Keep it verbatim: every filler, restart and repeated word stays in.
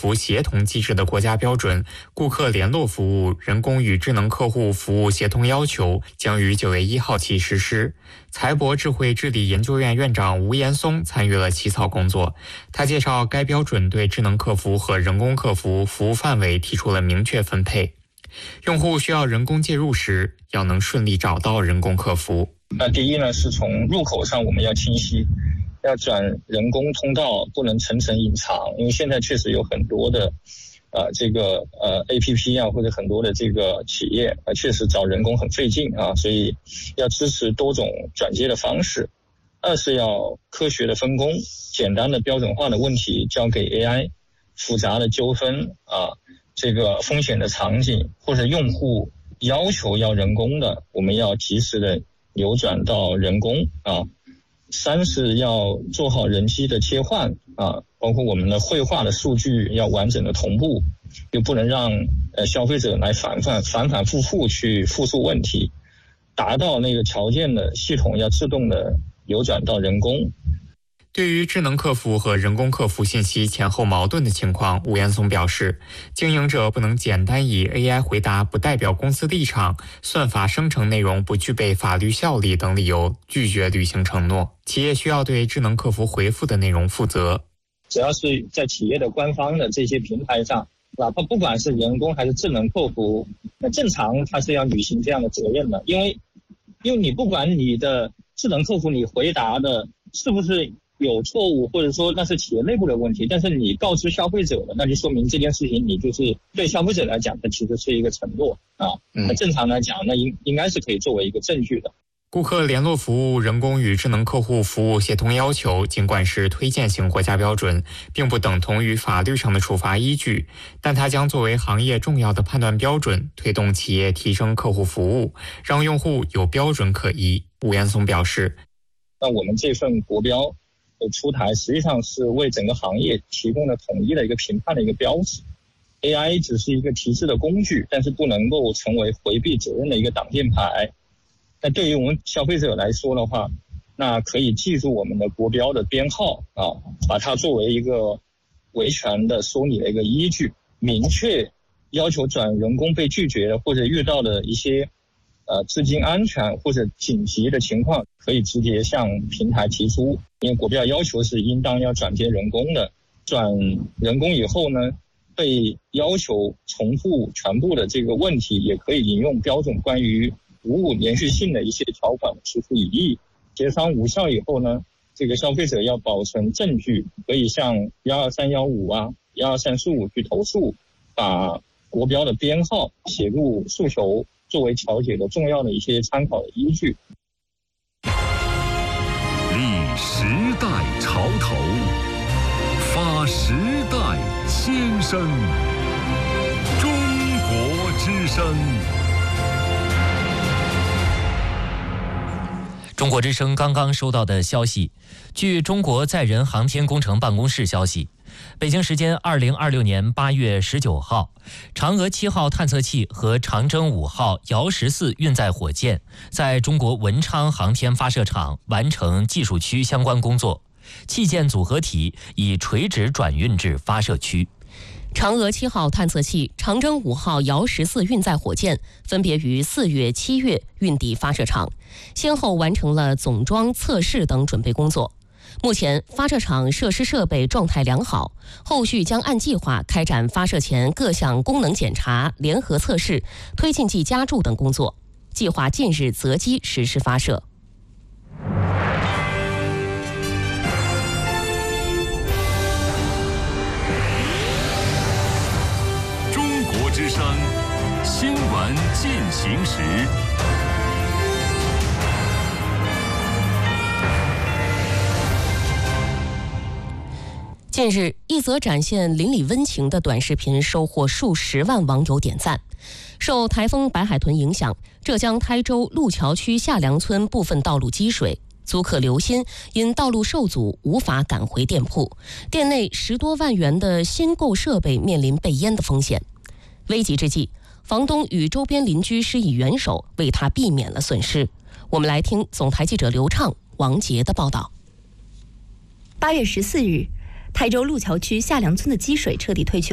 服协同机制的国家标准《顾客联络服务人工与智能客户服务协同要求》将于九月一号起实施。财博智慧治理研究院院长吴岩松参与了起草工作。他介绍，该标准对智能客服和人工客服服务范围提出了明确分配。用户需要人工介入时，要能顺利找到人工客服。 那第一呢，是从入口上我们要清晰，要转人工通道不能层层隐藏，因为现在确实有很多的呃这个呃 A P P 啊，或者很多的这个企业啊、呃，确实找人工很费劲啊，所以要支持多种转接的方式。二是要科学的分工，简单的标准化的问题交给 A I， 复杂的纠纷啊，这个风险的场景或者用户要求要人工的，我们要及时的扭转到人工啊。三是要做好人机的切换啊，包括我们的绘画的数据要完整的同步，又不能让呃消费者来反反反反复复去复述问题，达到那个条件的系统要自动的扭转到人工。 对于智能客服和人工客服信息前后矛盾的情况，吴岩松表示，经营者不能简单以 A I 回答不代表公司立场、算法生成内容不具备法律效力等理由拒绝履行承诺。企业需要对智能客服回复的内容负责。 只要是在企业的官方的这些平台上，哪怕不管是人工还是智能客服，那正常它是要履行这样的责任的，因为因为你不管你的智能客服你回答的是不是有错误，或者说那是企业内部的问题，但是你告知消费者了，那就说明这件事情你就是对消费者来讲，它其实是一个承诺啊。那正常来讲，那应应该是可以作为一个证据的。 顾客联络服务人工与智能客户服务协同要求尽管是推荐型国家标准，并不等同于法律上的处罚依据，但它将作为行业重要的判断标准，推动企业提升客户服务，让用户有标准可依。吴岩松表示， 那我们这份国标的出台实际上是为整个行业提供了统一的一个评判的一个标志。 A I 只是一个提示的工具，但是不能够成为回避责任的一个挡箭牌。那对于我们消费者来说的话，那可以记住我们的国标的编号啊，把它作为一个维权的说理的一个依据，明确要求转人工被拒绝的或者遇到的一些呃资金安全或者紧急的情况，可以直接向平台提出。因为国标要求是应当要转接人工的，转人工以后呢，被要求重复全部的这个问题，也可以引用标准关于服务连续性的一些条款提出异议。协商无效以后呢，这个消费者要保存证据，可以向一二三一五啊、一二三四五去投诉，把国标的编号写入诉求，作为调解的重要的一些参考的依据。 立时代潮头，发时代先声，中国之声。 中国之声刚刚收到的消息，据中国载人航天工程办公室消息，北京时间二零二六年八月十九号，嫦娥七号探测器和长征五号遥十四运载火箭在中国文昌航天发射场完成技术区相关工作，器件组合体已垂直转运至发射区。 嫦娥七号探测器、长征五号遥十四运载火箭分别于四月、七月运抵发射场，先后完成了总装、测试等准备工作。目前发射场设施设备状态良好，后续将按计划开展发射前各项功能检查、联合测试、推进剂加注等工作，计划近日择机实施发射。 之声新闻进行时， 近日，一则展现邻里温情的短视频收获数十万网友点赞。受台风白海豚影响，浙江台州路桥区下梁村部分道路积水，租客刘鑫因道路受阻无法赶回店铺，店内十多万元的新购设备面临被淹的风险。危急之际，房东与周边邻居施以援手，为他避免了损失。我们来听总台记者刘畅、王杰的报道。 八月十四日，台州路桥区下梁村的积水彻底退去。